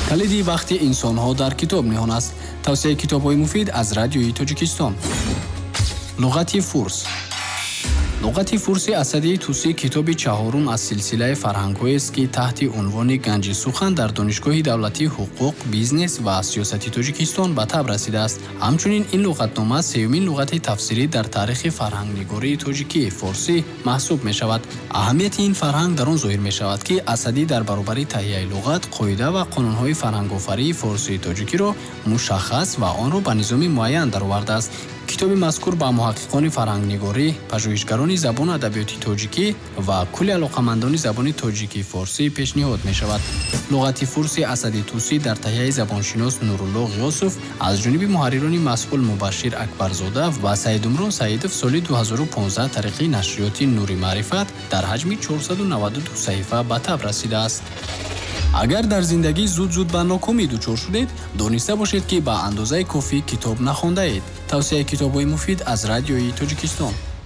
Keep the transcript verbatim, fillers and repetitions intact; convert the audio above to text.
کلیدی وقتی انسان‌ها در کتاب نهان است. توصیه کتاب‌های مفید از رادیوی تاجیکستان. لغت فارس. لغت فارسی اسدی توسی کتابی چهارم از سلسله فرهنگ‌های است که تحت عنوان گنج سخن در دانشگاه دولتی حقوق، بیزنس و سیاست تاجیکستان به تب رسیده است. همچنین این لغتنامه سومین لغت تفسیری در تاریخ فرهنگ‌نگاری تاجیکی فارسی محسوب می‌شود. اهمیت این فرهنگ در آن ظاهر می‌شود که اسدی در برابر تهیه لغت، قاعده و قانون‌های فرهنگ‌آفرینی فارسی تاجیکی را مشخص و آن را به نظام معین درآورده است. کتاب مذکور با محققان فرهنگ‌نگاری، پژوهشگران زبان ادبیات تاجیکی و کل علاقه‌مندان زبان تاجیکی فارسی پیشنهاد می‌شود. لغت فارسی اسدی توسی در تهیه زبانشناس نورالله غیاسов از جانب محرران مسئول مبشر اکبرزاده و سید عمران سیدов سال دو هزار و پانزده طریق نشریات نور معرفت در حجم چهارصد و نود و دو صفحه به تب رسیده است. اگر در زندگی زود زود به ناکامی دچار شدید، دانسته باشید که به اندازه کافی کتاب نخوانده اید. توصیه کتاب‌های مفید از رادیوی تاجیکستان.